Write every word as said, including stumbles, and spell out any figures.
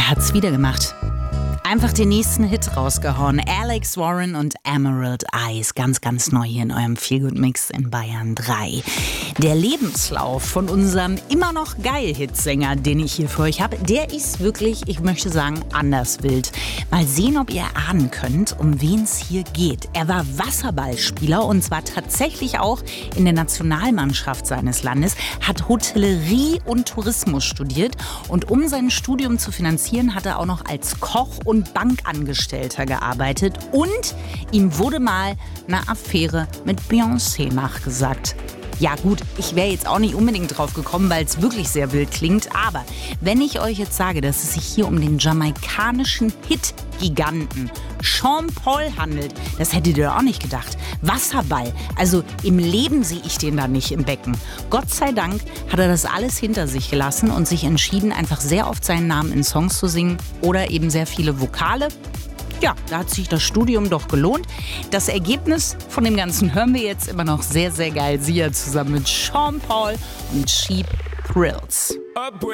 Er hat's wieder gemacht. Einfach den nächsten Hit rausgehauen. Alex Warren und Emerald Eyes. Ganz, ganz neu hier in eurem Feelgood-Mix in Bayern drei. Der Lebenslauf von unserem immer noch Geil-Hitsänger, den ich hier für euch habe, der ist wirklich, ich möchte sagen, anders wild. Mal sehen, ob ihr ahnen könnt, um wen es hier geht. Er war Wasserballspieler und zwar tatsächlich auch in der Nationalmannschaft seines Landes, hat Hotellerie und Tourismus studiert und um sein Studium zu finanzieren, hat er auch noch als Koch und Bankangestellter gearbeitet und ihm wurde mal eine Affäre mit Beyoncé nachgesagt. Ja gut, ich wäre jetzt auch nicht unbedingt drauf gekommen, weil es wirklich sehr wild klingt, aber wenn ich euch jetzt sage, dass es sich hier um den jamaikanischen Hit-Giganten Sean Paul handelt, das hättet ihr auch nicht gedacht. Wasserball, also im Leben sehe ich den da nicht im Becken. Gott sei Dank hat er das alles hinter sich gelassen und sich entschieden, einfach sehr oft seinen Namen in Songs zu singen oder eben sehr viele Vokale. Ja, da hat sich das Studium doch gelohnt. Das Ergebnis von dem Ganzen hören wir jetzt immer noch sehr, sehr geil. Sia zusammen mit Sean Paul und Cheap Thrills.